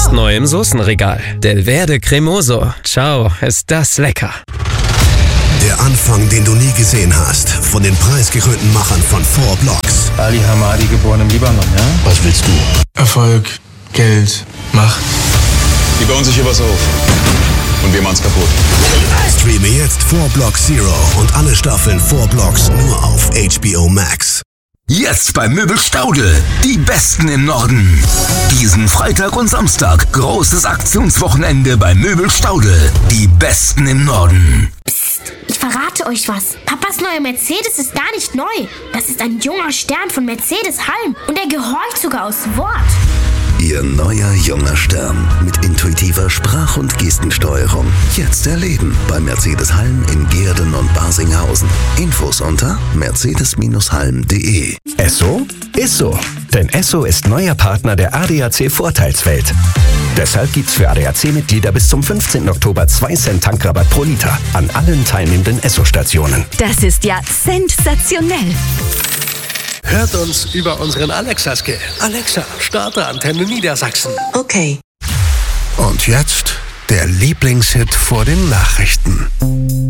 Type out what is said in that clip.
Jetzt neu im Soßenregal. Del Verde Cremoso. Ciao, ist das lecker. Der Anfang, den du nie gesehen hast. Von den preisgekrönten Machern von 4 Blocks. Ali Hamadi, geboren im Libanon, ja? Was willst du? Erfolg, Geld, Macht. Die bauen sich hier was auf. Und wir machen's kaputt. Streame jetzt 4 Blocks Zero und alle Staffeln 4 Blocks nur auf HBO Max. Jetzt bei Möbelstaudel. Die Besten im Norden. Diesen Freitag und Samstag. Großes Aktionswochenende bei Möbelstaudel. Die Besten im Norden. Psst, ich verrate euch was. Papas neuer Mercedes ist gar nicht neu. Das ist ein junger Stern von Mercedes-Halm. Und er gehorcht sogar aus Wort. Ihr neuer junger Stern mit intuitiver Sprach- und Gestensteuerung. Jetzt erleben bei Mercedes-Halm in Gehrden und Barsinghausen. Infos unter mercedes-halm.de. Esso ist so. Denn Esso ist neuer Partner der ADAC Vorteilswelt. Deshalb gibt's für ADAC-Mitglieder bis zum 15. Oktober 2 Cent Tankrabatt pro Liter an allen teilnehmenden Esso-Stationen. Das ist ja sensationell. Hört uns über unseren Alexa-Skill. Alexa, starte Antenne Niedersachsen. Okay. Und jetzt der Lieblingshit vor den Nachrichten.